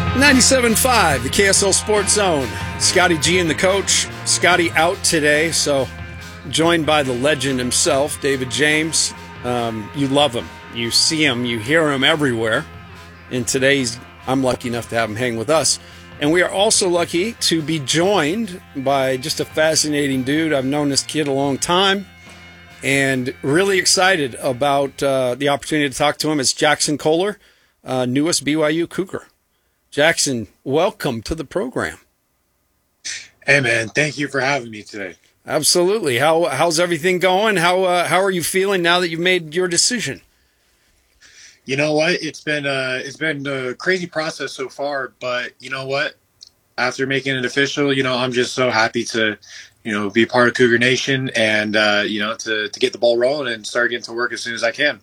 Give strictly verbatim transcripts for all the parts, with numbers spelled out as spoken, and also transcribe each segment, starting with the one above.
ninety-seven point five, the K S L Sports Zone. Scotty G and the coach. Scotty out today, so joined by the legend himself, David James. Um, you love him. You see him. You hear him everywhere. And today's, I'm lucky enough to have him hang with us. And we are also lucky to be joined by just a fascinating dude. I've known this kid a long time and really excited about uh, the opportunity to talk to him. It's Jackson Kohler, uh, newest B Y U Cougar. Jackson, welcome to the program. Hey, man. Thank you for having me today. Absolutely. How How's everything going? How uh, How are you feeling now that you've made your decision? You know what? It's been uh, it's been a crazy process so far, but you know what? After making it official, you know, I'm just so happy to, you know, be part of Cougar Nation and uh, you know, to to get the ball rolling and start getting to work as soon as I can.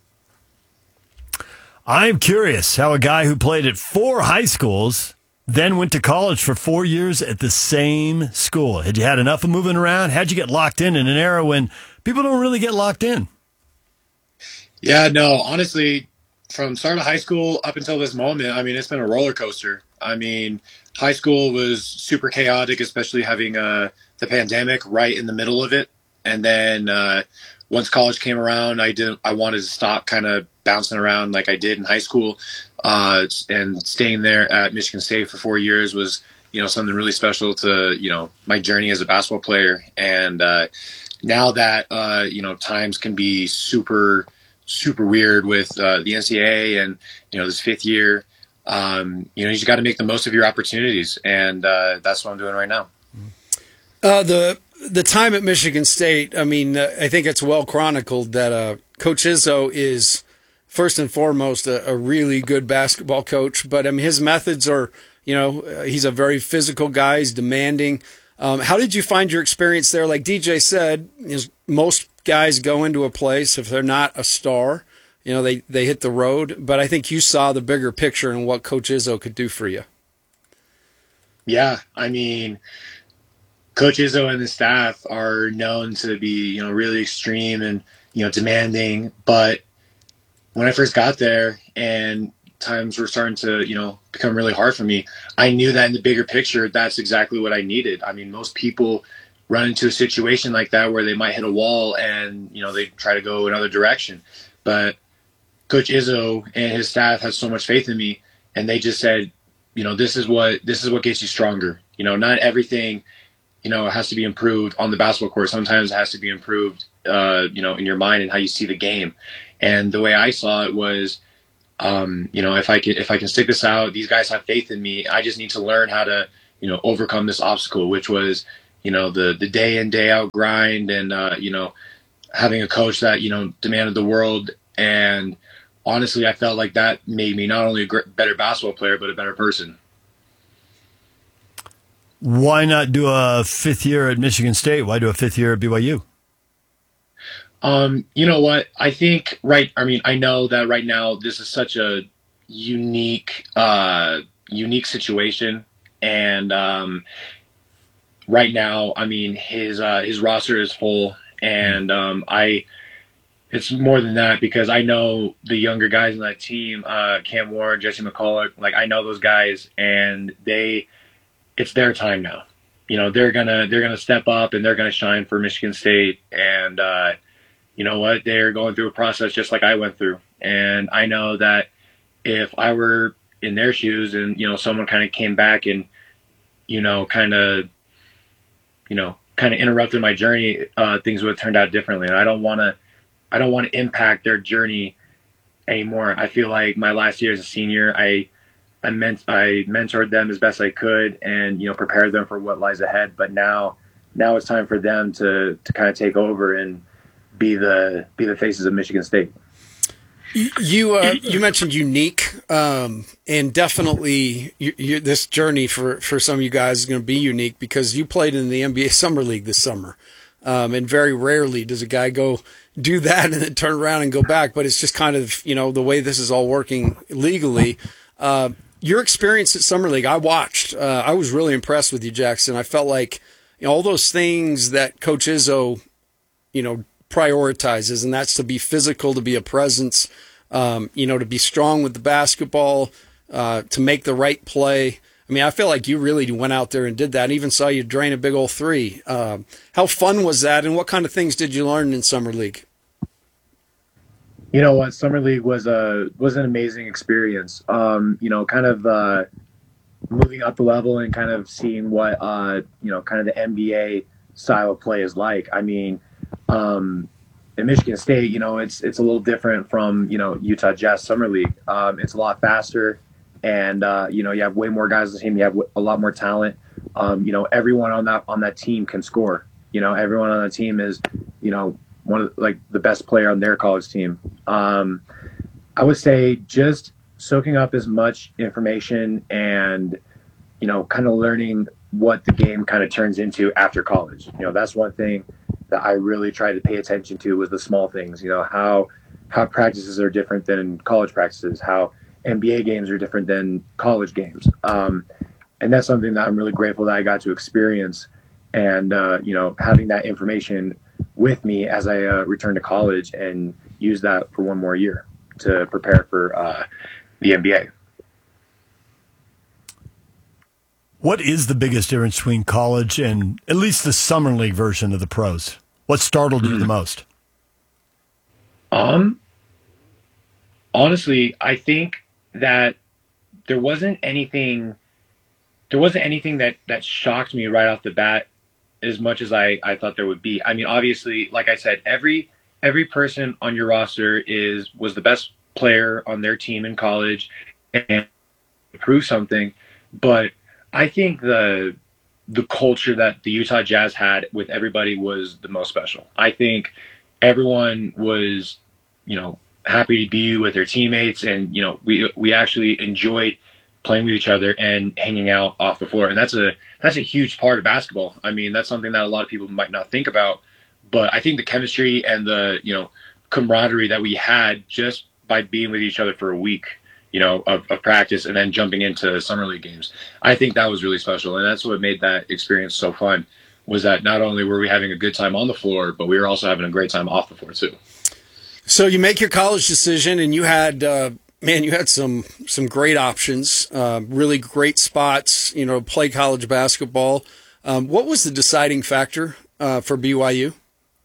I'm curious how a guy who played at four high schools then went to college for four years at the same school. Had you had enough of moving around? How'd you get locked in in an era when people don't really get locked in? Yeah, no, honestly, from start of high school up until this moment, I mean, it's been a roller coaster. I mean, high school was super chaotic, especially having uh, the pandemic right in the middle of it. And then uh, once college came around, I did. I wanted to stop kind of bouncing around like I did in high school, uh, and staying there at Michigan State for four years was, you know, something really special to, you know, my journey as a basketball player. And uh, now that uh, you know, times can be super, super weird with uh, the N C double A and, you know, this fifth year, um, you know, you just got to make the most of your opportunities, and uh, that's what I'm doing right now. Uh, the the time at Michigan State, I mean, uh, I think it's well chronicled that uh, Coach Izzo is first and foremost a, a really good basketball coach, but I mean, his methods are, you know, uh, he's a very physical guy. He's demanding. Um, how did you find your experience there? Like D J said, is most guys go into a place, if they're not a star, you know, they, they hit the road. But I think you saw the bigger picture and what Coach Izzo could do for you. Yeah, I mean, Coach Izzo and the staff are known to be, you know, really extreme and, you know, demanding. But when I first got there and times were starting to, you know, become really hard for me, I knew that in the bigger picture, that's exactly what I needed. I mean, most people run into a situation like that where they might hit a wall and, you know, they try to go another direction. But Coach Izzo and his staff has so much faith in me, and they just said, you know, this is what this is what gets you stronger. You know, not everything, you know, has to be improved on the basketball court. Sometimes it has to be improved, uh, you know, in your mind and how you see the game. And the way I saw it was, um, you know, if I can if I can stick this out, these guys have faith in me. I just need to learn how to, you know, overcome this obstacle, which was, you know, the the day in, day out grind, and uh, you know, having a coach that, you know, demanded the world. And honestly, I felt like that made me not only a great, better basketball player, but a better person. Why not do a fifth year at Michigan State? Why do a fifth year at B Y U? Um, you know what? I think right. I mean, I know that right now this is such a unique, uh, unique situation, and um, right now, I mean, his uh, his roster is full, and um, I. It's more than that because I know the younger guys in that team, uh, Cam Ward, Jesse McCulloch. Like, I know those guys, and they, it's their time now. You know, they're gonna they're gonna step up and they're gonna shine for Michigan State, and uh, you know what? They're going through a process just like I went through. And I know that if I were in their shoes and, you know, someone kind of came back and, you know, kind of, you know, kind of interrupted my journey, uh, things would have turned out differently. And I don't want to, I don't want to impact their journey anymore. I feel like my last year as a senior, I, I meant, I mentored them as best I could and, you know, prepared them for what lies ahead. But now, now it's time for them to, to kind of take over and be the be the faces of Michigan State. You uh, you mentioned unique, um, and definitely you, you, this journey for, for some of you guys is going to be unique because you played in the N B A Summer League this summer, um, and very rarely does a guy go do that and then turn around and go back. But it's just kind of, you know, the way this is all working legally. Uh, your experience at Summer League, I watched. Uh, I was really impressed with you, Jackson. I felt like, you know, all those things that Coach Izzo, you know, prioritizes, and that's to be physical, to be a presence, um, you know, to be strong with the basketball, uh, to make the right play. I mean, I feel like you really went out there and did that, and even saw you drain a big old three. Uh, how fun was that, and what kind of things did you learn in Summer League? You know what? Summer League was a was an amazing experience. Um, you know, kind of uh, moving up the level and kind of seeing what uh, you know, kind of the N B A style of play is like. I mean, um, in Michigan State, you know, it's it's a little different from you know Utah Jazz Summer League. Um, it's a lot faster, and uh, you know, you have way more guys on the team. You have a lot more talent. Um, you know, everyone on that on that team can score. You know, everyone on the team is, you know, one of the, like the best player on their college team. Um, I would say just soaking up as much information and, you know, kind of learning what the game kind of turns into after college. You know, that's one thing that I really tried to pay attention to was the small things, you know, how, how practices are different than college practices, how N B A games are different than college games. Um, and that's something that I'm really grateful that I got to experience. And, uh, you know, having that information with me as I uh, return to college and use that for one more year to prepare for uh, the N B A. What is the biggest difference between college and at least the Summer League version of the pros? What startled you the most? Um, honestly, I think that there wasn't anything, there wasn't anything that, that shocked me right off the bat as much as I, I thought there would be. I mean, obviously, like I said, every every person on your roster is was the best player on their team in college and prove something. But I think the the culture that the Utah Jazz had with everybody was the most special. I think everyone was, you know, happy to be with their teammates, and you know, we we actually enjoyed playing with each other and hanging out off the floor. And that's a that's a huge part of basketball. I mean, that's something that a lot of people might not think about, but I think the chemistry and the, you know, camaraderie that we had just by being with each other for a week, you know, of, of practice and then jumping into Summer League games, I think that was really special. And that's what made that experience so fun, was that not only were we having a good time on the floor, but we were also having a great time off the floor too. So you make your college decision, and you had, uh, man, you had some some great options, uh, really great spots, you know, play college basketball. Um, what was the deciding factor uh, for B Y U?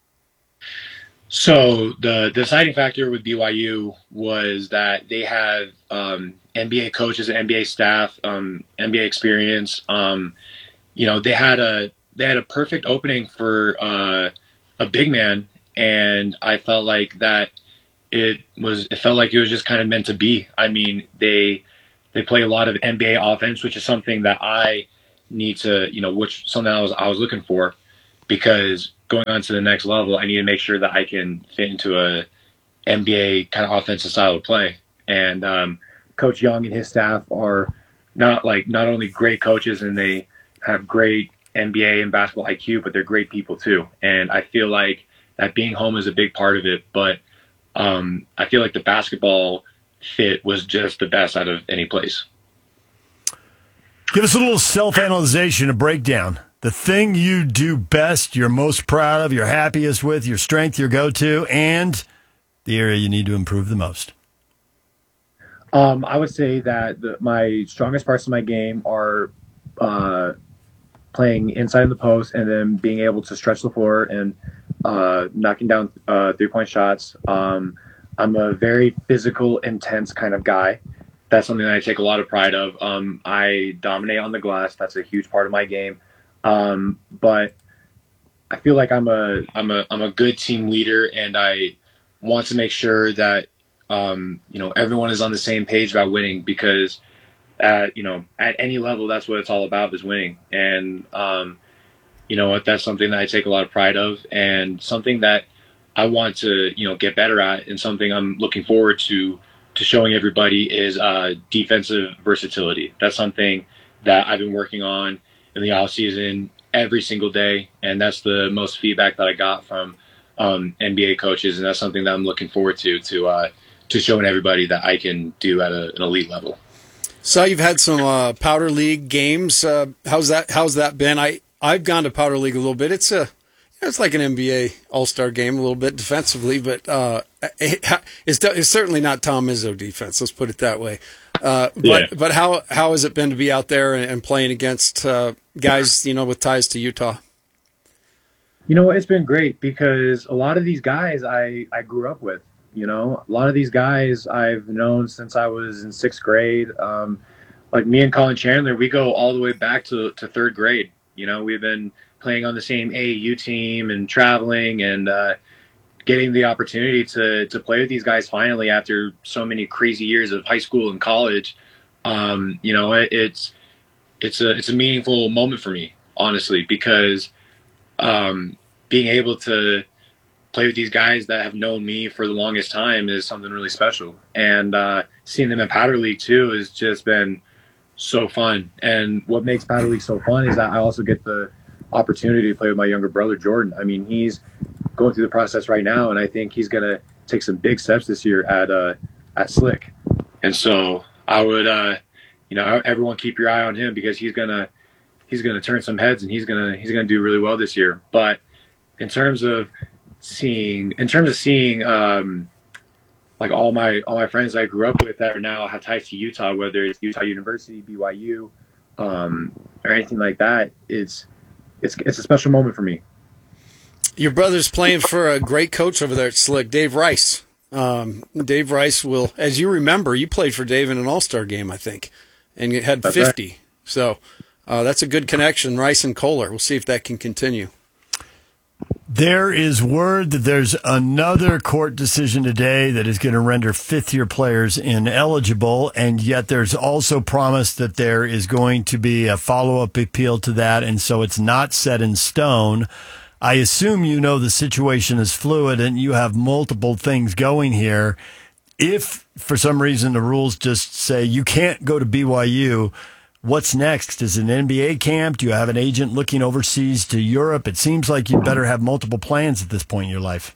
So the deciding factor with B Y U was that they have um, N B A coaches and N B A staff, um, N B A experience. Um, you know, they had a they had a perfect opening for uh, a big man, and I felt like that it was it felt like it was just kind of meant to be. I mean, they they play a lot of N B A offense, which is something that I need to, you know, which something I was I was looking for, because going on to the next level, I need to make sure that I can fit into a N B A kind of offensive style of play. And um, Coach Young and his staff are not like not only great coaches, and they have great N B A and basketball I Q, but they're great people too. And I feel like that being home is a big part of it. But um, I feel like the basketball fit was just the best out of any place. Give us a little self-analyzation, a breakdown. The thing you do best, you're most proud of, you're happiest with, your strength, your go-to, and the area you need to improve the most. Um, I would say that the, my strongest parts of my game are uh, playing inside the post and then being able to stretch the floor and uh, knocking down uh, three-point shots. Um, I'm a very physical, intense kind of guy. That's something that I take a lot of pride of. Um, I dominate on the glass. That's a huge part of my game. Um, but I feel like I'm a I'm a I'm a good team leader, and I want to make sure that um, you know, everyone is on the same page about winning, because at you know at any level, that's what it's all about, is winning. And um, you know what, that's something that I take a lot of pride of, and something that I want to you know get better at, and something I'm looking forward to to showing everybody is uh, defensive versatility. That's something that I've been working on in the off season every single day, and that's the most feedback that I got from um, N B A coaches, and that's something that I'm looking forward to to uh, to showing everybody that I can do at a, an elite level. So you've had some uh, Powder League games. Uh, how's that? How's that been? I I've gone to Powder League a little bit. It's a It's like an N B A All-Star game a little bit defensively, but uh, it's, it's certainly not Tom Izzo defense. Let's put it that way. Uh, but yeah. but how how has it been to be out there and, and playing against uh, guys, you know, with ties to Utah? You know, it's been great because a lot of these guys I, I grew up with. You know, a lot of these guys I've known since I was in sixth grade. Um, like me and Colin Chandler, we go all the way back to, to third grade. You know, we've been playing on the same A A U team and traveling and uh, getting the opportunity to to play with these guys finally after so many crazy years of high school and college. Um, you know, it, it's it's a it's a meaningful moment for me, honestly, because um, being able to play with these guys that have known me for the longest time is something really special. And uh, seeing them in Powder League too has just been so fun. And what makes Powder League so fun is that I also get the opportunity to play with my younger brother, Jordan. I mean, he's going through the process right now, and I think he's going to take some big steps this year at uh, at Slick. And so I would, uh, you know, everyone keep your eye on him because he's gonna he's gonna turn some heads, and he's gonna he's gonna do really well this year. But in terms of seeing, in terms of seeing, um, like all my all my friends I grew up with that are now have ties to Utah, whether it's Utah University, B Y U, um, or anything like that, it's It's it's a special moment for me. Your brother's playing for a great coach over there at Slick, Dave Rice. Um, Dave Rice will, as you remember, you played for Dave in an All-Star game, I think, and you had That's fifty. Right. So uh, that's a good connection, Rice and Kohler. We'll see if that can continue. There is word that there's another court decision today that is going to render fifth-year players ineligible, and yet there's also promise that there is going to be a follow-up appeal to that, and so it's not set in stone. I assume you know the situation is fluid and you have multiple things going here. If, for some reason, the rules just say you can't go to B Y U, what's next? Is it an N B A camp? Do you have an agent looking overseas to Europe? It seems like you'd better have multiple plans at this point in your life.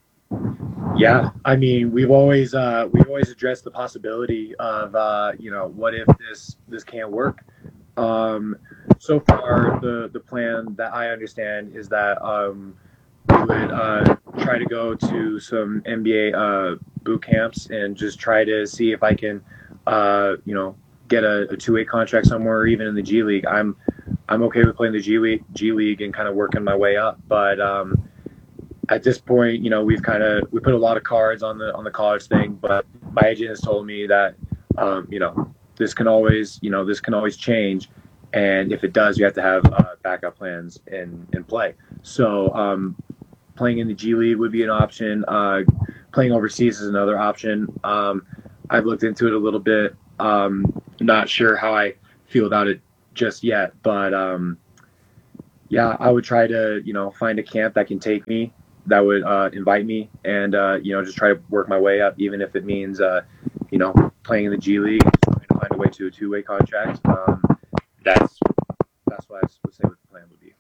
Yeah, I mean, we've always uh, we've always addressed the possibility of uh, you know, what if this this can't work. Um, so far, the the plan that I understand is that um, we would uh, try to go to some N B A uh, boot camps and just try to see if I can, uh, you know. get a, a two-way contract somewhere, or even in the G League. I'm I'm okay with playing the G League, G League and kind of working my way up. But um, at this point, you know, we've kind of we put a lot of cards on the on the college thing. But my agent has told me that um, you know, this can always you know this can always change, and if it does, you have to have uh, backup plans in in play. So um, playing in the G League would be an option. Uh, playing overseas is another option. Um, I've looked into it a little bit. Um, not sure how I feel about it just yet, but um, yeah, I would try to, you know, find a camp that can take me, that would uh, invite me, and uh, you know, just try to work my way up, even if it means, uh, you know, playing in the G League, trying to find a way to a two-way contract. Um, that's that's what I would say what the plan would be.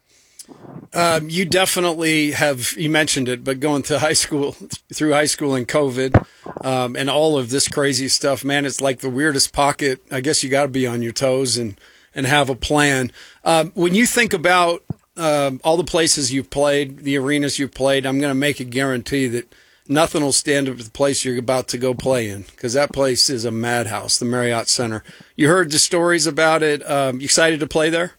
Um, you definitely have, you mentioned it, but going to high school, through high school and COVID, um, and all of this crazy stuff, man, it's like the weirdest pocket. I guess you got to be on your toes and, and have a plan. Um, when you think about um, all the places you've played, the arenas you've played, I'm going to make a guarantee that nothing will stand up to the place you're about to go play in, because that place is a madhouse, the Marriott Center. You heard the stories about it. Um, you excited to play there?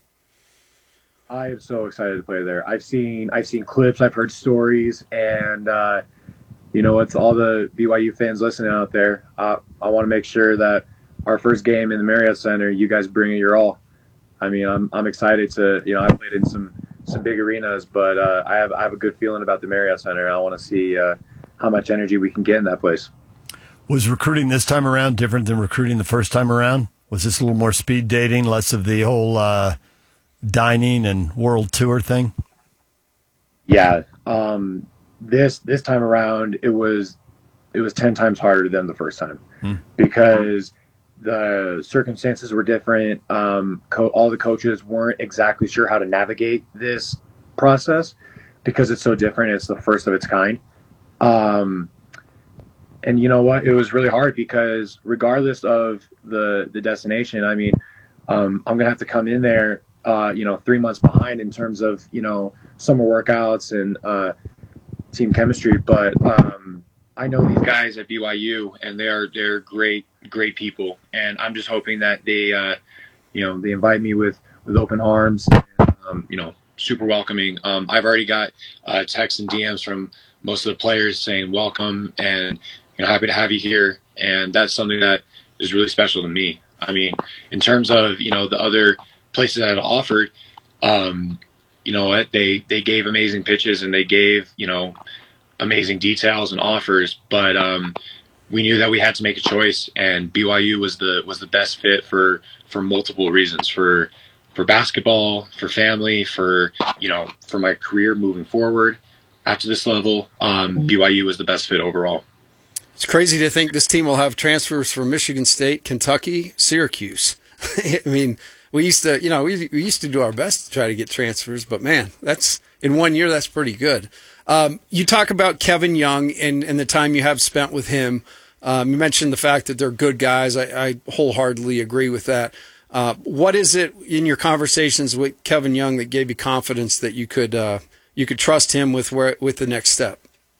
I am so excited to play there. I've seen I've seen clips, I've heard stories, and uh, you know, it's all the B Y U fans listening out there. Uh, I want to make sure that our first game in the Marriott Center, you guys bring it your all. I mean, I'm I'm excited to, you know, I played in some some big arenas, but uh, I have I have a good feeling about the Marriott Center. I want to see uh, how much energy we can get in that place. Was recruiting this time around different than recruiting the first time around? Was this a little more speed dating, less of the whole uh, dining and world tour thing? Yeah, um, this this time around it was it was ten times harder than the first time hmm. because the circumstances were different. Um, co- all the coaches weren't exactly sure how to navigate this process because it's so different. It's the first of its kind. Um, and you know what? It was really hard because regardless of the, the destination, I mean, um, I'm going to have to come in there uh, you know, three months behind in terms of, you know, summer workouts and uh, team chemistry. But um, I know these guys at B Y U, and they're they're great great people, and I'm just hoping that they, uh, you know, they invite me with with open arms, and, um, you know, super welcoming. Um, I've already got uh, texts and D Ms from most of the players saying welcome and, you know, happy to have you here, and that's something that is really special to me. I mean, in terms of, you know, the other places that have offered, um, you know what, they they gave amazing pitches and they gave, you know, amazing details and offers, but um, we knew that we had to make a choice, and B Y U was the was the best fit for for multiple reasons, for for basketball, for family, for, you know, for my career moving forward after this level. Um, B Y U was the best fit overall. It's crazy to think this team will have transfers from Michigan State, Kentucky, Syracuse. I mean, we used to, you know, we, we used to do our best to try to get transfers, but man, that's in one year, that's pretty good. Um, you talk about Kevin Young and, and the time you have spent with him. Um, you mentioned the fact that they're good guys. I, I wholeheartedly agree with that. Uh, what is it in your conversations with Kevin Young that gave you confidence that you could uh, you could trust him with where with the next step?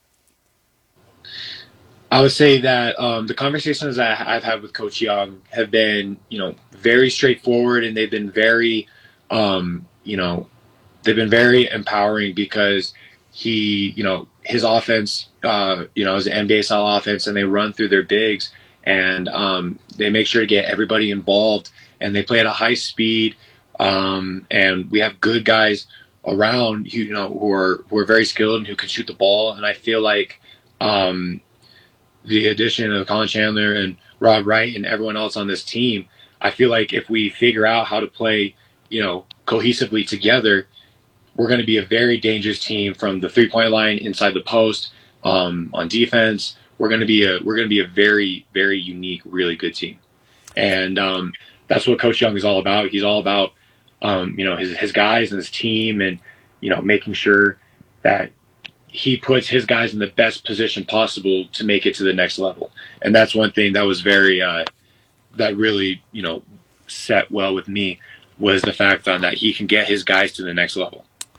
I would say that um, the conversations that I've had with Coach Young have been, you know, very straightforward, and they've been very, um, you know, they've been very empowering, because he, you know, his offense, uh, you know, is an N B A style offense, and they run through their bigs, and um, they make sure to get everybody involved, and they play at a high speed, um, and we have good guys around, you know, who are who are very skilled and who can shoot the ball, and I feel like um, the addition of Colin Chandler and Rob Wright and everyone else on this team, I feel like if we figure out how to play, you know, cohesively together, we're going to be a very dangerous team from the three-point line, inside the post, um, on defense. We're going to be a we're going to be a very, very unique, really good team, and um, that's what Coach Young is all about. He's all about um, you know, his his guys and his team, and, you know, making sure that he puts his guys in the best position possible to make it to the next level. And that's one thing that was very uh, that really, you know, set well with me, was the fact on that he can get his guys to the next level.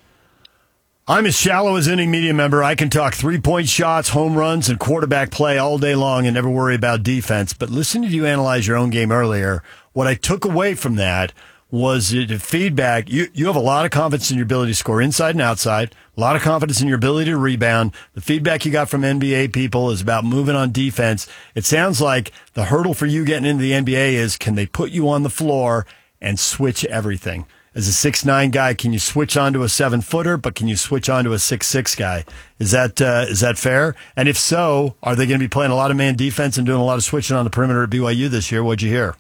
I'm as shallow as any media member. I can talk three-point shots, home runs, and quarterback play all day long and never worry about defense. But listening to you analyze your own game earlier, what I took away from that was the feedback. You, you have a lot of confidence in your ability to score inside and outside, a lot of confidence in your ability to rebound. The feedback you got from N B A people is about moving on defense. It sounds like the hurdle for you getting into the N B A is, can they put you on the floor and switch everything? As a six nine guy, can you switch onto a seven-footer, but can you switch onto a six six guy? Is that uh, is that fair? And if so, are they going to be playing a lot of man defense and doing a lot of switching on the perimeter at B Y U this year? What'd you hear?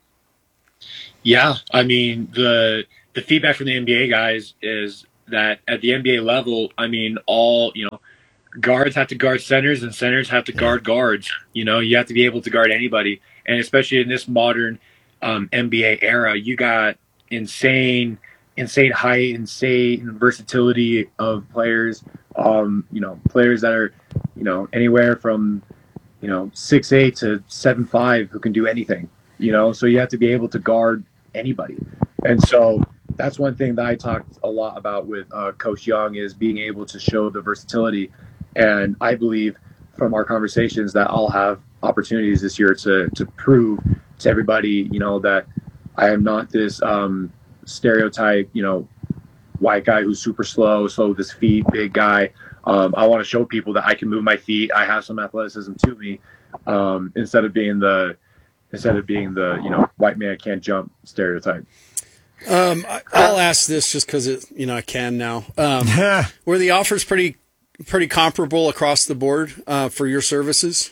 Yeah, I mean, the the feedback from the N B A guys is that at the N B A level, I mean, all, you know, guards have to guard centers and centers have to guard guards. You know, you have to be able to guard anybody. And especially in this modern um, N B A era, you got insane, insane height, insane versatility of players. Um, you know, players that are, you know, anywhere from, you know, six eight to seven five who can do anything. You know, so you have to be able to guard anybody. And so that's one thing that I talked a lot about with uh, Coach Young, is being able to show the versatility. And I believe from our conversations that I'll have opportunities this year to to prove to everybody, you know, that I am not this um, stereotype, you know, white guy who's super slow, slow with his feet, big guy. Um, I want to show people that I can move my feet. I have some athleticism to me, um, instead of being the instead of being the, you know, white man can't jump stereotype. Um, I, I'll ask this just because it, you know, I can now. Um, were the offers pretty, pretty comparable across the board uh, for your services?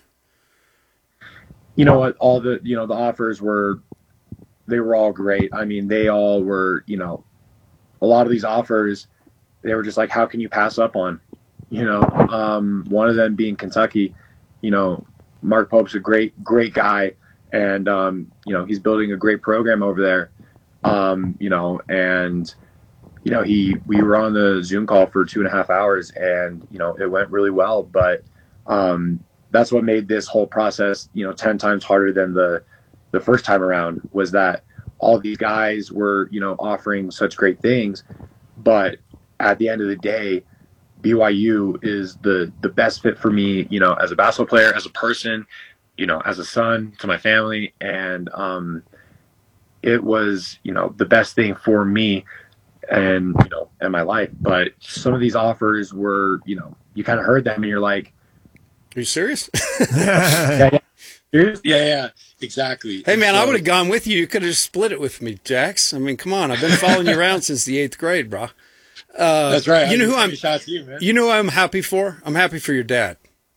You know what? All the, you know, the offers were, they were all great. I mean, they all were, you know, a lot of these offers, they were just like, how can you pass up on? You know, um, one of them being Kentucky. You know, Mark Pope's a great, great guy. And, um, you know, he's building a great program over there. Um, you know, and, you know, he, we were on the Zoom call for two and a half hours and, you know, it went really well, but, um, that's what made this whole process, you know, ten times harder than the, the first time around, was that all these guys were, you know, offering such great things. But at the end of the day, B Y U is the, the best fit for me, you know, as a basketball player, as a person, you know, as a son to my family. And um, it was, you know, the best thing for me and, you know, in my life. But some of these offers were, you know, you kind of heard them and you're like, are you serious? yeah, yeah. Yeah, yeah, exactly. Hey, man, So- I would have gone with you. You could have split it with me, Jax. I mean, come on. I've been following you around since the eighth grade, bro. Uh, That's right. You know who I'm. I'm. Shout out to you, man. You know who I'm happy for? I'm happy for your dad.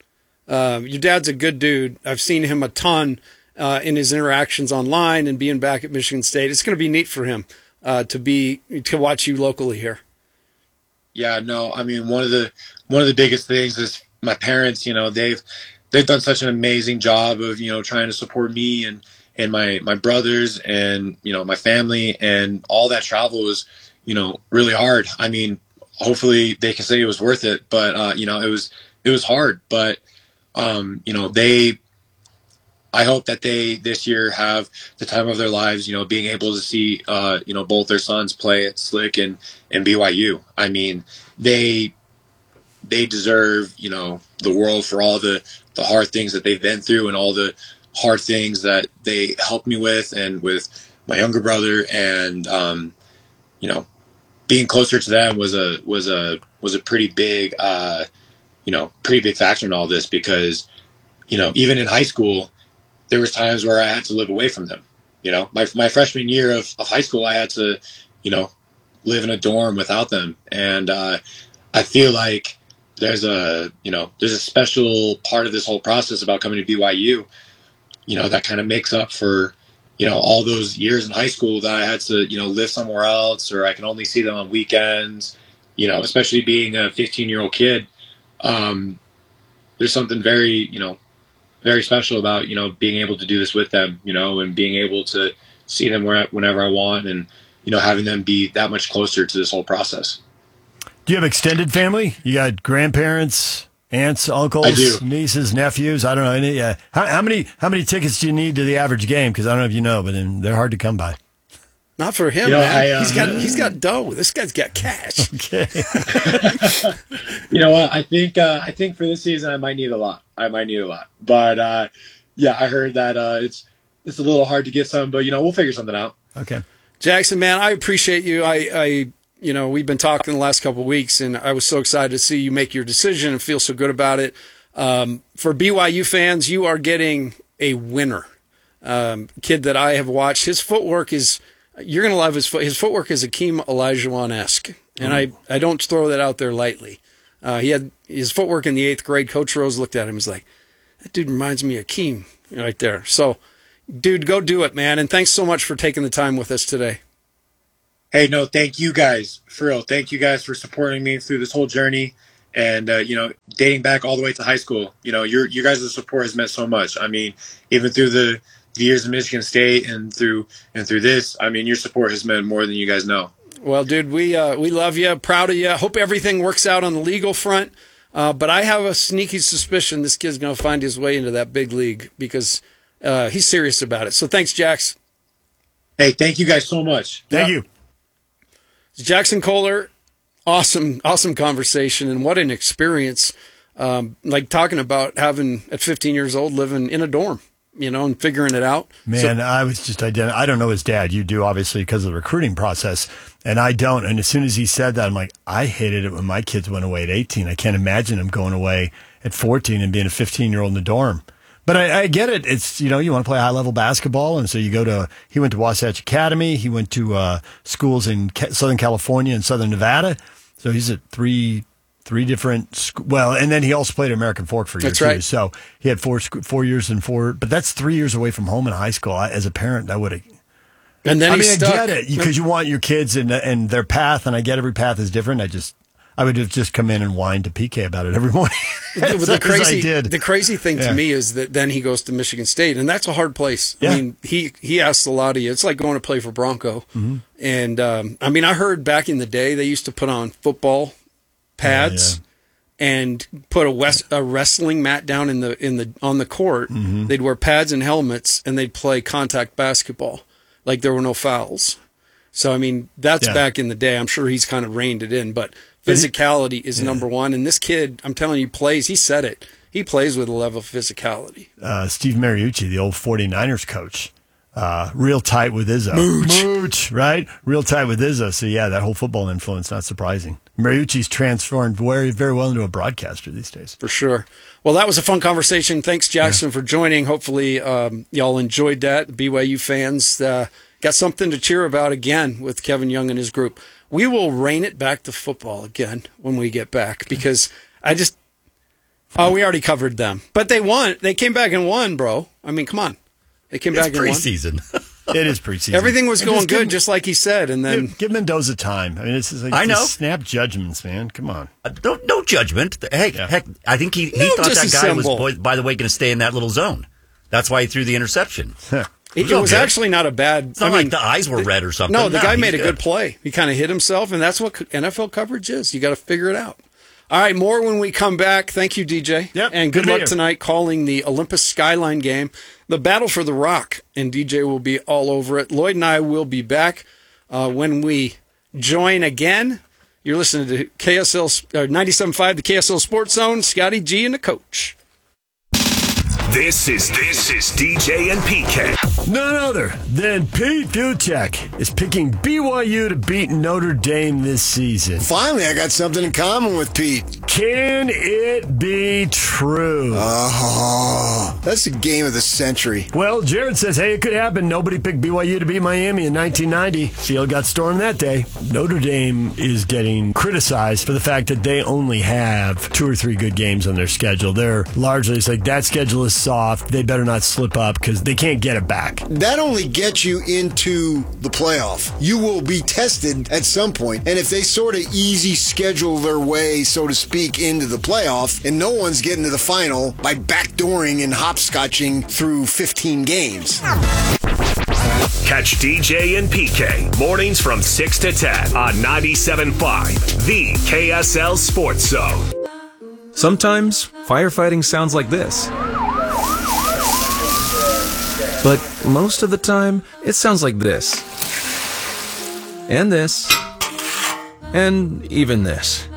Um, your dad's a good dude. I've seen him a ton uh, in his interactions online and being back at Michigan State. It's going to be neat for him uh, to be to watch you locally here. Yeah, no, I mean one of the one of the biggest things is my parents. You know, they've they've done such an amazing job of you know trying to support me and and my my brothers and you know my family, and all that travel was you know really hard. I mean, hopefully they can say it was worth it, but uh, you know it was it was hard. But um, you know they. I hope that they this year have the time of their lives, you know, being able to see, uh, you know, both their sons play at Slick and, and B Y U. I mean, they they deserve, you know, the world for all the, the hard things that they've been through and all the hard things that they helped me with and with my younger brother. And, um, you know, being closer to them was a was a was a pretty big, uh, you know, pretty big factor in all this because, you know, even in high school, there was times where I had to live away from them. You know, my my freshman year of, of high school, I had to, you know, live in a dorm without them. And uh, I feel like there's a, you know, there's a special part of this whole process about coming to B Y U, you know, that kind of makes up for, you know, all those years in high school that I had to, you know, live somewhere else or I can only see them on weekends, you know, especially being a fifteen-year-old kid. Um, there's something very, you know, very special about, you know, being able to do this with them, you know, and being able to see them where, whenever I want and, you know, having them be that much closer to this whole process. Do you have extended family? You got grandparents, aunts, uncles, I do. nieces, nephews? I don't know. Any, uh, how, how many how many tickets do you need to the average game? Because I don't know if you know, but then they're hard to come by. Not for him, You know, man. I, um, he's got he's got dough. This guy's got cash. Okay. You know what? I think uh, I think for this season I might need a lot. I might need a lot. But uh, yeah, I heard that uh, it's it's a little hard to get some, but you know we'll figure something out. Okay. Jackson, man, I appreciate you. I, I, you know, we've been talking the last couple of weeks, and I was so excited to see you make your decision and feel so good about it. Um, for B Y U fans, you are getting a winner. Um, kid that I have watched, his footwork is, you're going to love his foot. His footwork is Akeem Olajuwon-esque, and I, I don't throw that out there lightly. Uh, he had his footwork in the eighth grade. Coach Rose looked at him. He's like, that dude reminds me of Akeem right there. So, dude, go do it, man. And thanks so much for taking the time with us today. Hey, no, thank you guys. For real, thank you guys for supporting me through this whole journey. And, uh, you know, dating back all the way to high school, you know, your you guys' support has meant so much. I mean, even through the, the years of Michigan State and through and through this, I mean, your support has meant more than you guys know. Well, dude, we uh, we love you, proud of you. Hope everything works out on the legal front. Uh, but I have a sneaky suspicion this kid's going to find his way into that big league because uh, he's serious about it. So thanks, Jax. Hey, thank you guys so much. Thank Yeah. you. Jackson Kohler, awesome, awesome conversation, and what an experience. Um, like talking about having at fifteen years old living in a dorm, you know, and figuring it out. Man, So- I was just ident- I don't know his dad. You do, obviously, because of the recruiting process, and I don't. And as soon as he said that, I'm like, I hated it when my kids went away at eighteen. I can't imagine them going away at fourteen and being a fifteen-year-old in the dorm. But I, I get it. It's, you know, you want to play high-level basketball, and so you go to, he went to Wasatch Academy. He went to uh, schools in Ca- Southern California and Southern Nevada. So he's at three three different, sc- well, and then he also played American Fork for a year, That's too. right. So he had four sc- four years and four, but that's three years away from home in high school. I, as a parent, I would have. And then I he's mean, stuck. I get it because you want your kids and and their path, and I get every path is different. I just, I would have just come in and whined to P K about it every morning. the, As the I crazy, did. the crazy thing Yeah. to me is that then he goes to Michigan State, and that's a hard place. Yeah. I mean, he he asks a lot of you. It's like going to play for Bronco. Mm-hmm. And um, I mean, I heard back in the day they used to put on football pads and put a, west, a wrestling mat down in the in the on the court. Mm-hmm. They'd wear pads and helmets, and they'd play contact basketball. like there were no fouls. So, I mean, that's Yeah. back in the day. I'm sure he's kind of reined it in, but physicality is Yeah. number one. And this kid, I'm telling you, plays, he said it, he plays with a level of physicality. Uh, Steve Mariucci, the old 49ers coach, uh, real tight with Izzo. Mooch. Mooch, right? Real tight with Izzo. So, yeah, that whole football influence, not surprising. Mariucci's transformed very, very well into a broadcaster these days. For sure. Well, that was a fun conversation. Thanks, Jackson, yeah. for joining. Hopefully, um, y'all enjoyed that. The B Y U fans uh, got something to cheer about again with Kevin Young and his group. We will rein it back to football again when we get back because I just, oh, we already covered them. But they won. They came back and won, bro. I mean, come on. They came it's back and won. Preseason. It is preseason. Everything was going just good, give, just like he said, and then give, give Mendoza time. I mean, it's like I know. snap judgments, man. Come on. Uh, no, no judgment. Hey, Yeah. heck, I think he, he No, thought that guy was, disassemble. boy, by the way, going to stay in that little zone. That's why he threw the interception. it, was it was okay. actually not a bad. It's not I mean, like the eyes were red or something. No, the guy he's made a good play. He kind of hit himself, and that's what N F L coverage is. You got to figure it out. All right, more when we come back. Thank you, D J. Yep, and good good to luck hear. tonight calling the Olympus Skyline game, the Battle for the Rock, and D J will be all over it. Lloyd and I will be back uh, when we join again. You're listening to K S L uh, ninety-seven point five, the K S L Sports Zone. Scotty G and the coach. This is this is D J and P K. None other than Pete Duchek is picking B Y U to beat Notre Dame this season. Finally, I got something in common with Pete. Can it be true? Oh, that's the game of the century. Well, Jared says, hey, it could happen. Nobody picked B Y U to beat Miami in nineteen ninety. Field got stormed that day. Notre Dame is getting criticized for the fact that they only have two or three good games on their schedule. They're largely, it's like, that schedule is soft. They better not slip up because they can't get it back. That only gets you into the playoff. You will be tested at some point. And if they sort of easy schedule their way, so to speak, into the playoff, and no one's getting to the final by backdooring and hopscotching through fifteen games. Catch D J and P K mornings from six to ten on ninety-seven point five, the K S L Sports Zone. Sometimes firefighting sounds like this. But most of the time, it sounds like this. And this. And even this.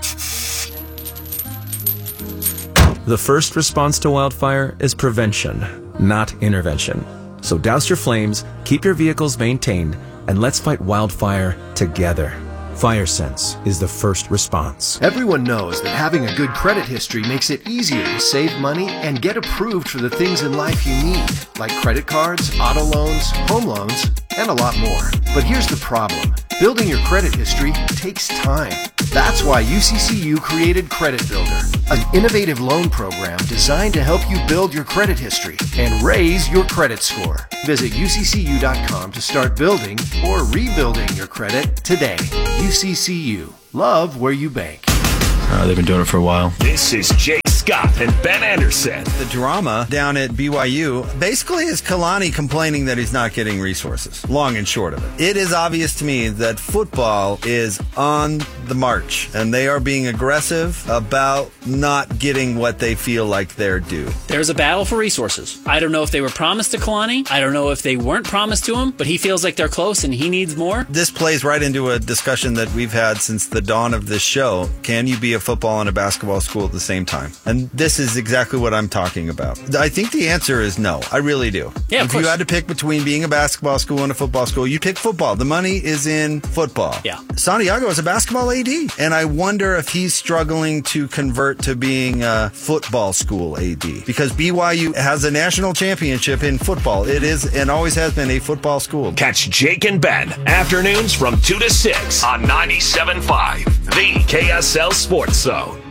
The first response to wildfire is prevention, not intervention. So douse your flames, keep your vehicles maintained, and let's fight wildfire together. FireSense is the first response. Everyone knows that having a good credit history makes it easier to save money and get approved for the things in life you need, like credit cards, auto loans, home loans, and a lot more. But here's the problem. Building your credit history takes time. That's why U C C U created Credit Builder, an innovative loan program designed to help you build your credit history and raise your credit score. Visit U C C U dot com to start building or rebuilding your credit today. U C C U. Love where you bank. Uh, they've been doing it for a while. This is Jay Scott and Ben Anderson. The drama down at B Y U basically is Kalani complaining that he's not getting resources. Long and short of it. It is obvious to me that football is on the march, and they are being aggressive about not getting what they feel like they're due. There's a battle for resources. I don't know if they were promised to Kalani. I don't know if they weren't promised to him, but he feels like they're close and he needs more. This plays right into a discussion that we've had since the dawn of this show. Can you be a football and a basketball school at the same time? And this is exactly what I'm talking about. I think the answer is no. I really do. Yeah, of if course. you had to pick between being a basketball school and a football school, you pick football. The money is in football. Yeah. Santiago is a basketball A D, and I wonder if he's struggling to convert to being a football school A D, because B Y U has a national championship in football. It is and always has been a football school. Catch Jake and Ben afternoons from two to six on ninety-seven point five, the K S L Sports Zone.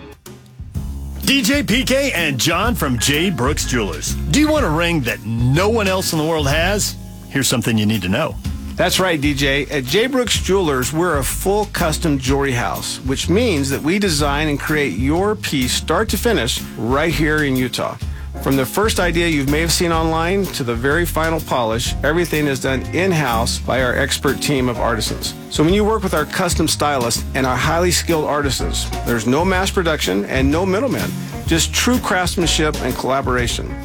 D J, P K, and John from J. Brooks Jewelers. Do you want a ring that no one else in the world has? Here's something you need to know. That's right, D J. At J. Brooks Jewelers, we're a full custom jewelry house, which means that we design and create your piece start to finish right here in Utah. From the first idea you may have seen online to the very final polish, everything is done in-house by our expert team of artisans. So when you work with our custom stylists and our highly skilled artisans, there's no mass production and no middlemen, just true craftsmanship and collaboration.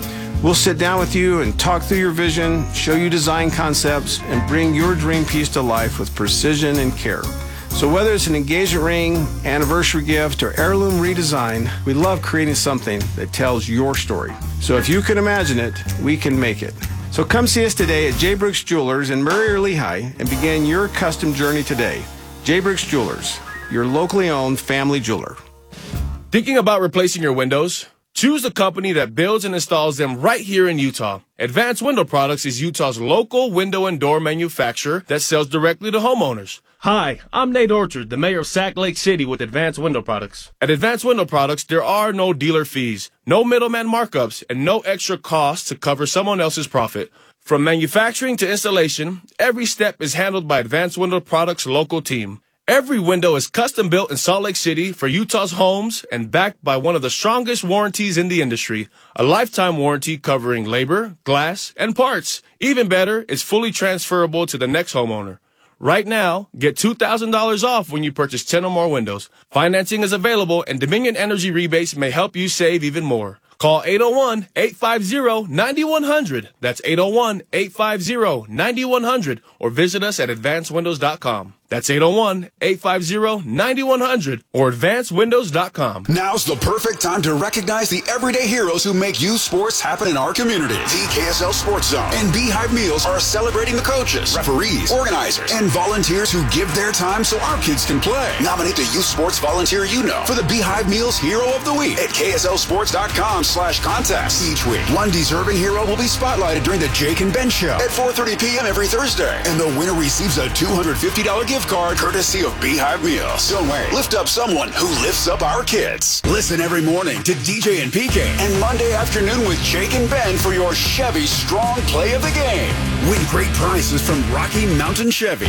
We'll sit down with you and talk through your vision, show you design concepts, and bring your dream piece to life with precision and care. So whether it's an engagement ring, anniversary gift, or heirloom redesign, we love creating something that tells your story. So if you can imagine it, we can make it. So come see us today at J. Brooks Jewelers in Murray or Lehigh and begin your custom journey today. J. Brooks Jewelers, your locally owned family jeweler. Thinking about replacing your windows? Choose a company that builds and installs them right here in Utah. Advanced Window Products is Utah's local window and door manufacturer that sells directly to homeowners. Hi, I'm Nate Orchard, the mayor of Sac Lake City with Advanced Window Products. At Advanced Window Products, there are no dealer fees, no middleman markups, and no extra costs to cover someone else's profit. From manufacturing to installation, every step is handled by Advanced Window Products' local team. Every window is custom built in Salt Lake City for Utah's homes and backed by one of the strongest warranties in the industry, a lifetime warranty covering labor, glass, and parts. Even better, it's fully transferable to the next homeowner. Right now, get two thousand dollars off when you purchase ten or more windows. Financing is available, and Dominion Energy rebates may help you save even more. Call eight oh one, eight five zero, nine one zero zero. That's eight oh one, eight five zero, nine one zero zero, or visit us at advanced windows dot com. That's eight oh one, eight five zero, nine one zero zero or advanced windows dot com. Now's the perfect time to recognize the everyday heroes who make youth sports happen in our community. The K S L Sports Zone and Beehive Meals are celebrating the coaches, referees, organizers, and volunteers who give their time so our kids can play. Nominate the youth sports volunteer you know for the Beehive Meals Hero of the Week at K S L sports dot com slash contest. Each week, one deserving hero will be spotlighted during the Jake and Ben Show at four thirty p.m. every Thursday. And the winner receives a two hundred fifty dollars gift card courtesy of Beehive Meals. Don't wait. Lift up someone who lifts up our kids. Listen every morning to D J and P K and Monday afternoon with Jake and Ben for your Chevy Strong Play of the Game. Win great prizes from Rocky Mountain Chevy.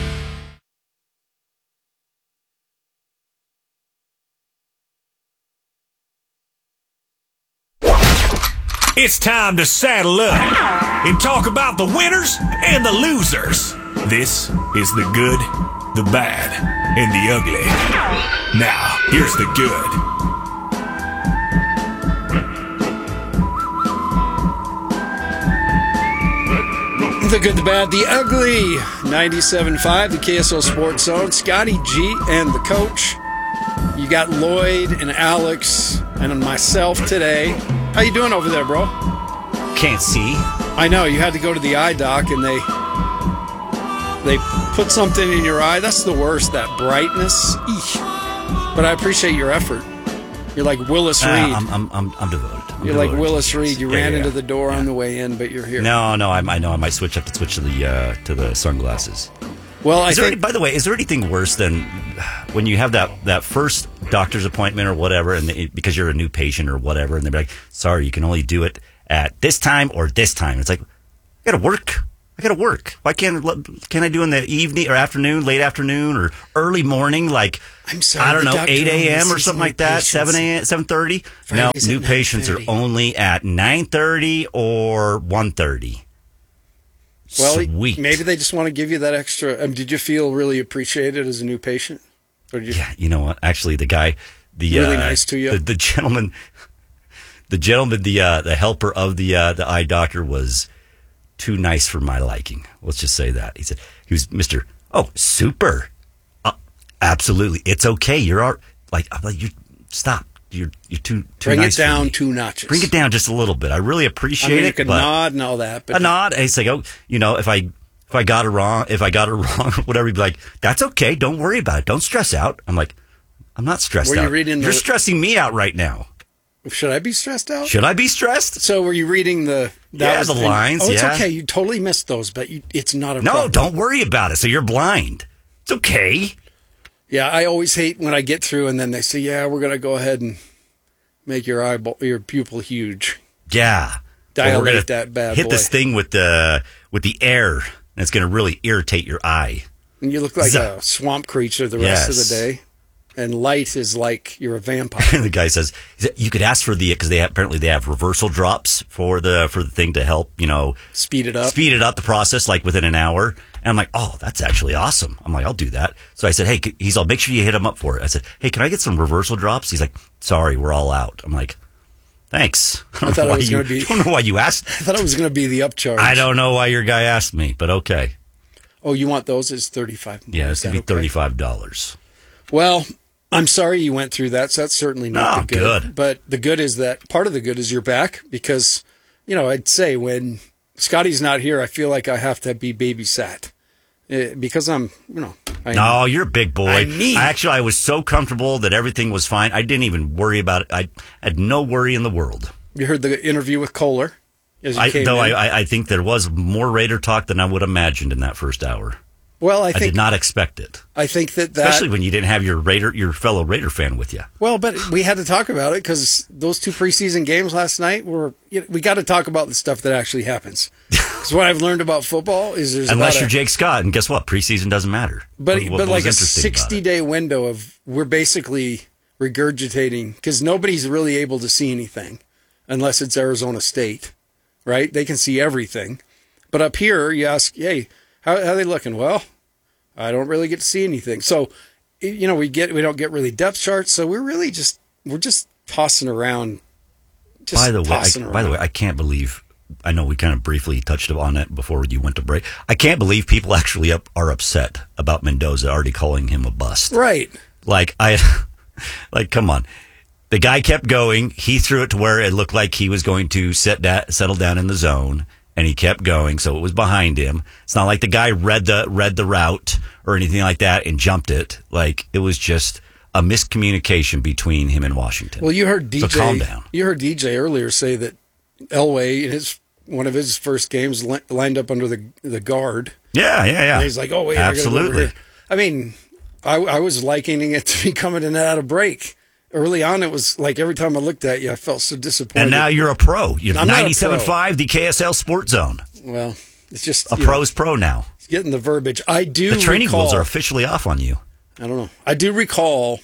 It's time to saddle up and talk about the winners and the losers. This is the good, the bad, and the ugly. Now, here's the good. The good, the bad, the ugly. ninety-seven point five, the K S L Sports Zone. Scotty G and the coach. You got Lloyd and Alex and myself today. How you doing over there, bro? Can't see. I know, you had to go to the eye doc and they they put something in your eye. That's the worst, that brightness. Eesh. But I appreciate your effort. You're like Willis Reed. Uh, I'm, I'm, I'm, I'm devoted. I'm you're devoted like Willis Reed. You yeah, ran yeah, into the door yeah. on the way in, but you're here. No, no, I, I know. I might switch up to switch to the uh, to the sunglasses. Well, I is there think. Any, by the way, is there anything worse than when you have that, that first doctor's appointment or whatever, and they, because you're a new patient or whatever, and they're like, "Sorry, you can only do it at this time or this time." It's like, I gotta work. I gotta work. Why can't can I do in the evening or afternoon, late afternoon, or early morning? Like I'm sorry, I don't know, eight a.m. or sees something new like that. patients. Seven a.m. seven thirty. No, Fridays new at patients are nine thirty. only at nine thirty or one thirty. Well, Sweet. maybe they just want to give you that extra. Um, did you feel really appreciated as a new patient? Or did you, Yeah, you know what? Actually, the guy, the Really uh, nice to you? the, the gentleman, the gentleman, the uh, the helper of the uh, the eye doctor was too nice for my liking. Let's just say that. He said he was Mister Oh, super, uh, absolutely, it's okay. You're all, like, I'm like, you stop. You're you're too too Bring nice it down for me. two notches. Bring it down just a little bit. I really I appreciate mean, it. you could but nod and all that, but a nod. It's like, oh, you know, if I if I got it wrong, if I got it wrong, whatever, he'd be like, that's okay. Don't worry about it. Don't stress out. I'm like, I'm not stressed Were you out. reading the- You're stressing me out right now. should I be stressed out? Should I be stressed? So were you reading the? That Yeah, was the lines, Oh, it's yeah. okay. You totally missed those, but you, it's not a No, problem. don't worry about it. So you're blind. It's okay. Yeah, I always hate when I get through and then they say, "Yeah, we're gonna go ahead and make your eyeball, your pupil huge." Yeah. Dilate Or we're gonna that bad Hit boy. this thing with the with the air, and it's going to really irritate your eye. And you look like Zuh. a swamp creature the rest of Yes. the day. And light is like you're a vampire. And the guy says, he said, you could ask for the, because they have, apparently they have reversal drops for the for the thing to help, you know, Speed it up. speed it up the process like within an hour. And I'm like, oh, that's actually awesome. I'm like, I'll do that. So I said, hey, c- he's all, make sure you hit him up for it. I said, hey, can I get some reversal drops? He's like, sorry, we're all out. I'm like, Thanks. I, I don't thought know it why was you- going to be. I don't know why you asked. I thought it was going to be the upcharge. I don't know why your guy asked me, but okay. Oh, you want those? It's thirty-five. Yeah, it's Is going to that be okay? thirty-five dollars. Well, I'm sorry you went through that. So that's certainly not Oh, the good. good. But the good is that part of the good is you're back because, you know, I'd say when Scotty's not here, I feel like I have to be babysat uh, because I'm, you know. I No, you're a big boy. I need- Actually, I was so comfortable that everything was fine. I didn't even worry about it. I had no worry in the world. You heard the interview with Kohler as you I, came though in. I, I think there was more Raider talk than I would have imagined in that first hour. well, I I, think did not expect it, I think that that especially when you didn't have your Raider, your fellow Raider fan with you. well, but we had to talk about it because those two preseason games last night were. You know, we got to talk about the stuff that actually happens. Because what I've learned about football is there's Unless about you're a, Jake Scott, and guess what? Preseason doesn't matter. But What- what but was like a interesting about it? sixty day window of we're basically regurgitating because nobody's really able to see anything unless it's Arizona State, right? They can see everything, but up here you ask, hey, how, how are they looking? Well, I don't really get to see anything. So, you know, we get we don't get really depth charts, so we're really just we're just tossing around. Just by the way, I, tossing by the around. way, I can't believe. I know we kind of briefly touched on it before you went to break. I can't believe people actually up, are upset about Mendoza already calling him a bust. Right. Like I, like come on. The guy kept going. He threw it to where it looked like he was going to set da- settle down in the zone, and he kept going. So it was behind him. It's not like the guy read the read the route or anything like that and jumped it. Like it was just a miscommunication between him and Washington. Well, you heard D J. So calm down. You heard D J earlier say that Elway in his one of his first games li- lined up under the the guard. Yeah, yeah, yeah. And he's like, "Oh wait, I gotta go over absolutely." here." I mean, I, I was likening it to me coming in and out of break. Early on, it was like every time I looked at you, I felt so disappointed. And now you're a pro. You're I'm not a ninety-seven point pro. five, the K S L Sports Zone. Well, it's just A you pro's know, pro now. it's getting the verbiage. I do. The training recall, wheels are officially off on you. I don't know. I do recall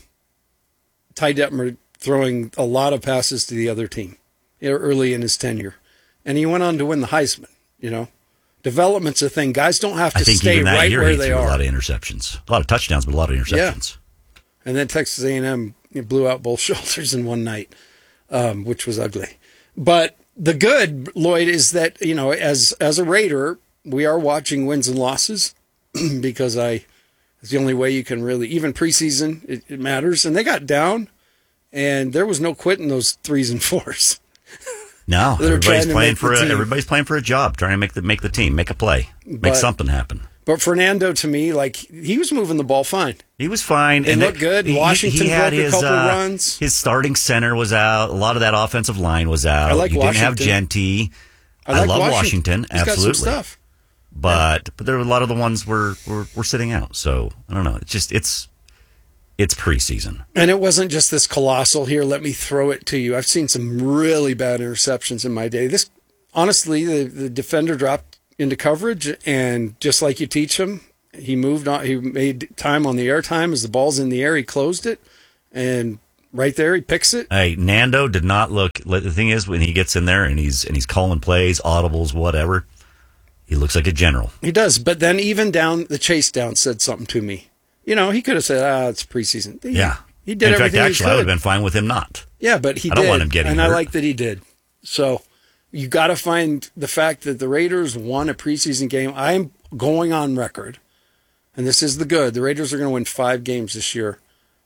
Ty Detmer throwing a lot of passes to the other team early in his tenure, and he went on to win the Heisman. You know, development's a thing. Guys don't have to I think stay even that right year where he they threw are. a lot of interceptions. A lot of touchdowns, but a lot of interceptions. And then Texas A and M blew out both shoulders in one night, um, which was ugly. But the good, Lloyd, is that, you know, as as a Raider, we are watching wins and losses because I it's the only way you can really, even preseason, it, it matters. And they got down, and there was no quitting those threes and fours. No, They're trying everybody's to playing make for the a, team. everybody's playing for a job, trying to make the make the team, make a play, make But- something happen. But Fernando, to me, like, he was moving the ball fine. He was fine. They and looked good. Washington broke a couple uh, runs. His starting center was out. A lot of that offensive line was out. I like you didn't have Washington. Genty. I I, like love Washington. Washington. He's got some absolutely. stuff. But but there were a lot of the ones were, were were sitting out. So I don't know. It's just it's it's preseason. And it wasn't just this colossal, here, let me throw it to you. I've seen some really bad interceptions in my day. This, honestly, the, the defender dropped into coverage, and just like you teach him, he moved on. He made time on the air time as the ball's in the air. He closed it, and right there, he picks it. Hey, Nando did not look. The thing is, when he gets in there and he's and he's calling plays, audibles, whatever, he looks like a general. He does. But then even down, the chase down said something to me. You know, he could have said, ah, it's preseason. He, Yeah, He did in fact, everything actually, he I could. would have been fine with him not. Yeah, but he I don't did. want him getting And hurt. I like that he did. So you got to find the fact that the Raiders won a preseason game. I'm going on record, and this is the good. The Raiders are going to win five games this year,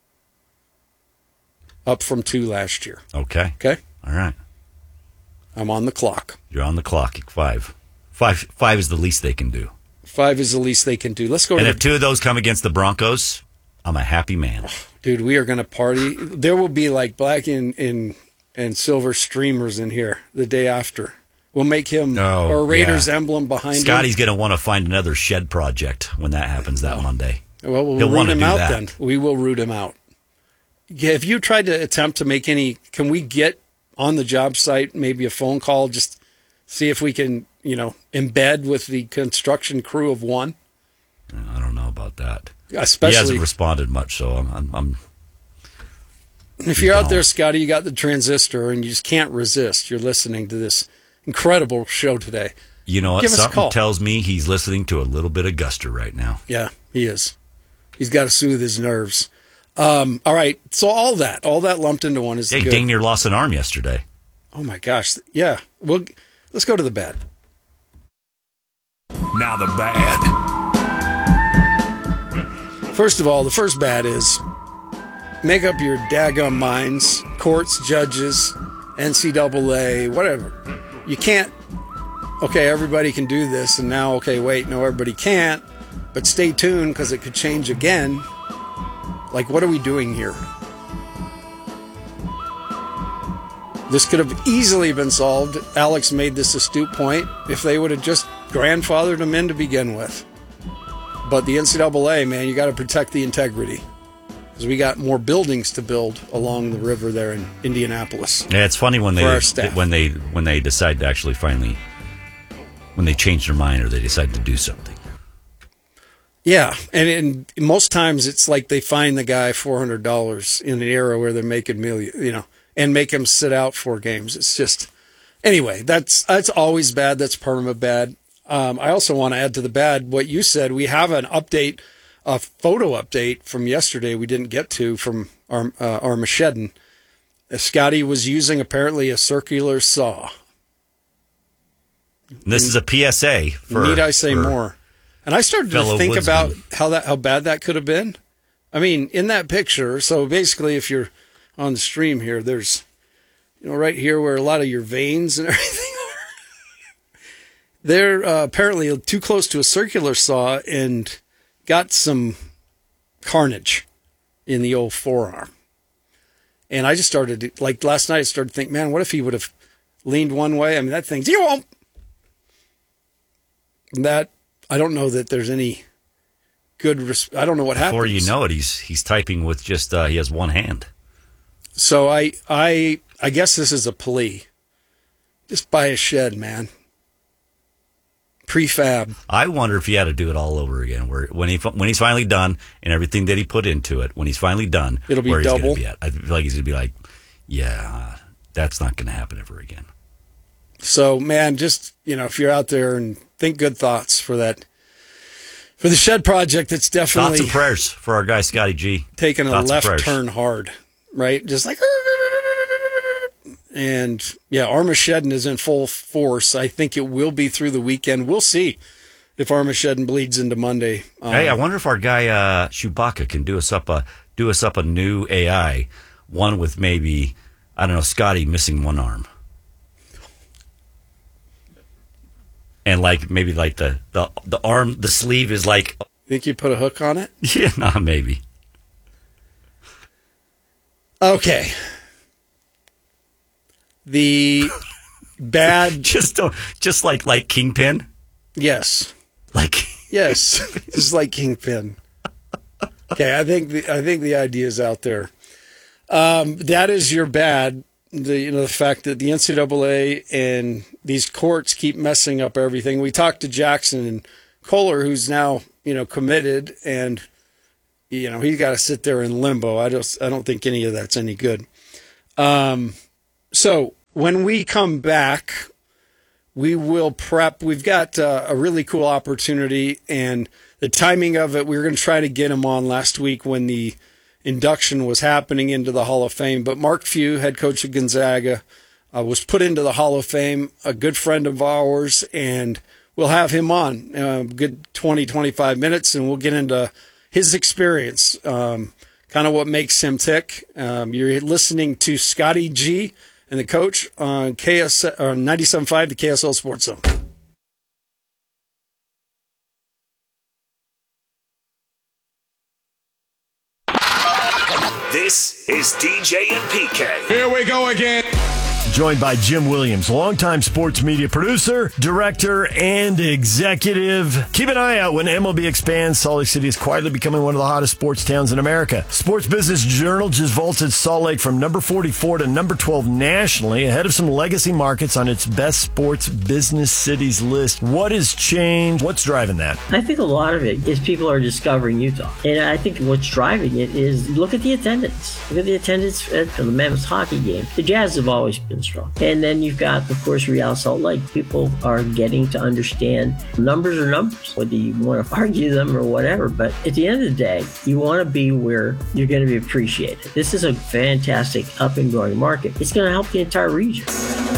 up from two last year. Okay. Okay? All right. I'm on the clock. You're on the clock at five. Five five is the least they can do. Five is the least they can do. Let's go And to if the, two of those come against the Broncos, I'm a happy man. dude, we are going to party. There will be like black and, and, and silver streamers in here the day after. We'll make him Oh, or Raiders yeah. emblem behind Scotty's him. going to want to find another shed project when that happens that Monday. Well, we'll He'll root wanna him do out that. then. We will root him out. Yeah, if you tried to attempt to make any, can we get on the job site, maybe a phone call, just see if we can, you know, embed with the construction crew of one? I don't know about that. Especially- he hasn't responded much, so I'm. I'm, I'm If you're out there, Scotty, you got the transistor and you just can't resist. You're listening to this incredible show today. you know what? Give us a Something call. tells me he's listening to a little bit of Guster right now. Yeah, he is. He's got to soothe his nerves. Um, all right, so all that, all that lumped into one is Hey, good. dang near lost an arm yesterday. Oh my gosh. Yeah. Well, let's go to the bad. Now the bad. First of all, the first bad is make up your daggum minds, courts, judges, N C double A, whatever. You can't, okay, everybody can do this, and now, okay, wait, no, everybody can't, but stay tuned because it could change again. Like, what are we doing here? This could have easily been solved. Alex made this astute point if they would have just grandfathered them in to begin with. But the N C double A, man, you got to protect the integrity because we got more buildings to build along the river there in Indianapolis. Yeah, it's funny when for they our staff. when they when they decide to actually finally when they change their mind or they decide to do something. Yeah, and, and most times it's like they fine the guy four hundred dollars in an era where they're making million, you know, and make him sit out four games. It's just, anyway, that's that's always bad. That's perma bad. Um, I also want to add to the bad what you said. We have an update, a photo update from yesterday we didn't get to from our, uh, Armageddon. Uh, Scotty was using apparently a circular saw. And this is a P S A. For, Need I say for more? And I started to think woodsmen. about how that how bad that could have been. I mean, in that picture, so basically if you're on the stream here, there's, you know, right here where a lot of your veins and everything are. They're uh, apparently too close to a circular saw and got some carnage in the old forearm. And I just started, to, like last night, I started to think, man, what if he would have leaned one way? I mean, that thing's, you won't. That, I don't know that there's any good, res- I don't know what happens. Before you know it, he's he's typing with just, uh, he has one hand. So I, I, I guess this is a plea. Just buy a shed, man. Prefab. I wonder if he had to do it all over again. Where when he when he's finally done and everything that he put into it, when he's finally done, it'll be where double. He's gonna be at. I feel like he's gonna be like, yeah, that's not gonna happen ever again. So, man, just you know, if you're out there and think good thoughts for that, for the shed project, it's definitely thoughts and prayers for our guy Scotty G. Taking a Thoughts left turn hard, right? Just like. And yeah, Armageddon is in full force. I think it will be through the weekend. We'll see if Armageddon bleeds into Monday. Um, Hey, I wonder if our guy uh, Chewbacca can do us up a do us up a new A I, one with maybe I don't know Scotty missing one arm, and like maybe like the the the arm the sleeve is like. Think you put a hook on it? Yeah, nah, maybe. Okay. The bad, just just like like Kingpin. Yes, like yes, just like Kingpin. Okay, I think the I think the idea is out there. Um, that is your bad. The you know the fact that the N C double A and these courts keep messing up everything. We talked to Jackson and Kohler, who's now you know committed, and you know he's got to sit there in limbo. I just I don't think any of that's any good. Um. So when we come back, we will prep. We've got uh, a really cool opportunity, and the timing of it, we were going to try to get him on last week when the induction was happening into the Hall of Fame. But Mark Few, head coach of Gonzaga, uh, was put into the Hall of Fame, a good friend of ours, and we'll have him on a uh, good twenty, twenty-five minutes, and we'll get into his experience, um, kind of what makes him tick. Um, you're listening to Scotty G and the coach on K S uh, ninety-seven point five, the K S L Sports Zone. This is D J and P K. Here we go again. Joined by Jim Williams, longtime sports media producer, director, and executive. Keep an eye out when M L B expands. Salt Lake City is quietly becoming one of the hottest sports towns in America. Sports Business Journal just vaulted Salt Lake from number forty-four to number twelve nationally, ahead of some legacy markets on its best sports business cities list. What has changed? What's driving that? I think a lot of it is people are discovering Utah. And I think what's driving it is look at the attendance. Look at the attendance at the Mammoth hockey game. The Jazz have always been strong. And then you've got, of course, Real Salt Lake. People are getting to understand numbers are numbers, whether you want to argue them or whatever. But at the end of the day, you want to be where you're going to be appreciated. This is a fantastic up and growing market. It's going to help the entire region.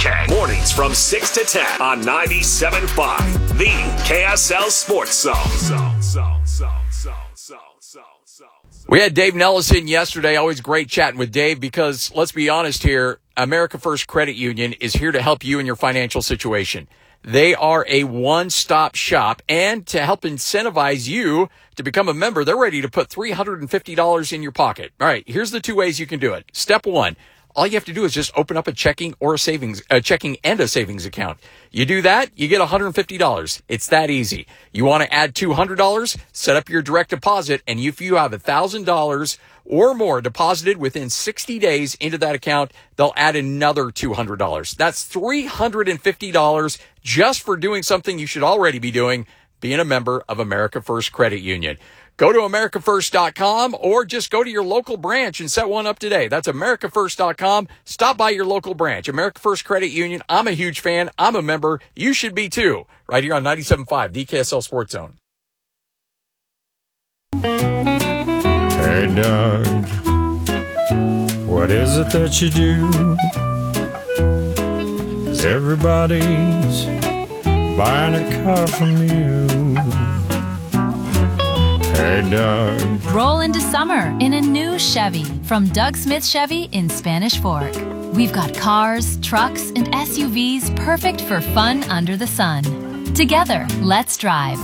K. Mornings from six to ten on ninety-seven point five. The K S L Sports Zone. Zone, zone, zone, zone, zone, zone, zone. We had Dave Nellison yesterday. Always great chatting with Dave because, let's be honest here, America First Credit Union is here to help you in your financial situation. They are a one-stop shop, and to help incentivize you to become a member, they're ready to put three hundred fifty dollars in your pocket. All right, here's the two ways you can do it. Step one, all you have to do is just open up a checking or a savings, a checking and a savings account. You do that, you get one hundred fifty dollars. It's that easy. You want to add two hundred dollars? Set up your direct deposit, and if you have one thousand dollars or more deposited within sixty days into that account, they'll add another two hundred dollars. That's three hundred fifty dollars just for doing something you should already be doing, being a member of America First Credit Union. Go to america first dot com or just go to your local branch and set one up today. That's america first dot com. Stop by your local branch. America First Credit Union. I'm a huge fan. I'm a member. You should be too. Right here on ninety-seven point five, the K S L Sports Zone. Hey, Doug, what is it that you do? 'Cause everybody's buying a car from you. Hey, Doug. Roll into summer in a new Chevy from Doug Smith Chevy in Spanish Fork. We've got cars, trucks, and S U Vs perfect for fun under the sun. Together, let's drive.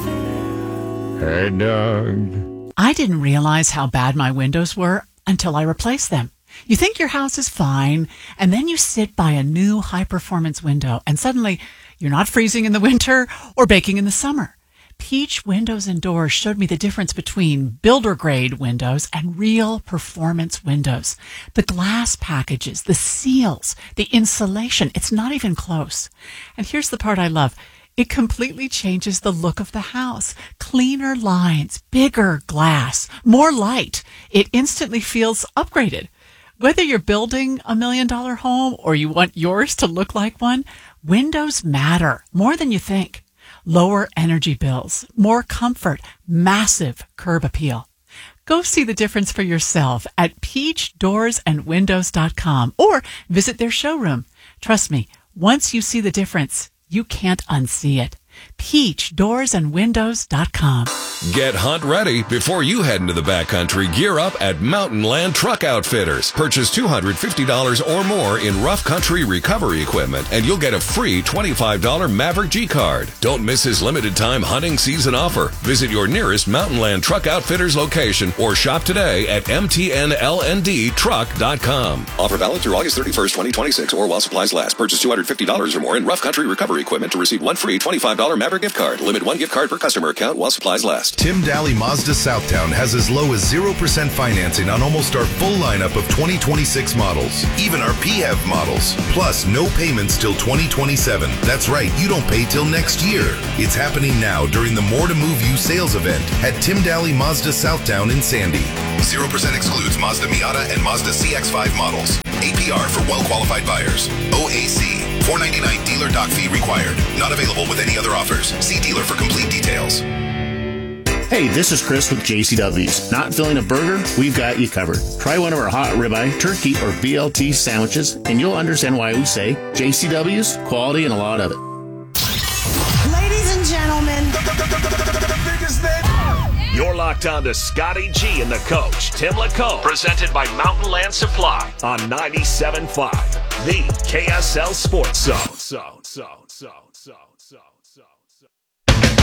Hey, Doug. I didn't realize how bad my windows were until I replaced them. You think your house is fine, and then you sit by a new high-performance window, and suddenly you're not freezing in the winter or baking in the summer. Peach Windows and Doors showed me the difference between builder-grade windows and real performance windows. The glass packages, the seals, the insulation, it's not even close. And here's the part I love. It completely changes the look of the house. Cleaner lines, bigger glass, more light. It instantly feels upgraded. Whether you're building a million-dollar home or you want yours to look like one, windows matter more than you think. Lower energy bills, more comfort, massive curb appeal. Go see the difference for yourself at peach doors and windows dot com or visit their showroom. Trust me, once you see the difference, you can't unsee it. peach doors and windows dot com. Get hunt ready before you head into the backcountry. Gear up at Mountain Land Truck Outfitters. Purchase two hundred fifty dollars or more in rough country recovery equipment, and you'll get a free twenty-five dollars Maverick G card. Don't miss his limited time hunting season offer. Visit your nearest Mountain Land Truck Outfitters location or shop today at m t n l n d truck dot com. Offer valid through August thirty-first, twenty twenty-six or while supplies last. Purchase two hundred fifty dollars or more in rough country recovery equipment to receive one free twenty-five dollars Maverick gift card. Limit one gift card per customer account while supplies last. Tim Daly Mazda Southtown has as low as zero percent financing on almost our full lineup of twenty twenty-six models, even our P H E V models. Plus, no payments till twenty twenty-seven. That's right, you don't pay till next year. It's happening now during the More to Move You sales event at Tim Daly Mazda Southtown in Sandy. zero percent excludes Mazda Miata and Mazda C X five models. A P R for well-qualified buyers. O A C. four ninety-nine dealer doc fee required. Not available with any other offers. See dealer for complete details. Hey, this is Chris with J C W's. Not feeling a burger? We've got you covered. Try one of our hot ribeye, turkey, or B L T sandwiches, and you'll understand why we say J C W's, quality and a lot of it. Ladies and gentlemen, you're locked on to Scotty G and the coach, Tim LaComb, presented by Mountain Land Supply on ninety-seven point five, the K S L Sports Zone. Zone, zone.